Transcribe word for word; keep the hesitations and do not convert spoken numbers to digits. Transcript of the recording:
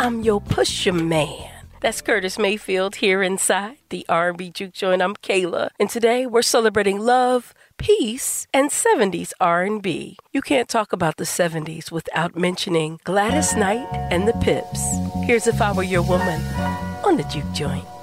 I'm your pusher man. That's Curtis Mayfield here inside the R and B Juke Joint. I'm Kayla, and today we're celebrating love, peace, and seventies R and B. You can't talk about the seventies without mentioning Gladys Knight and the Pips. Here's If I Were Your Woman on the Juke Joint.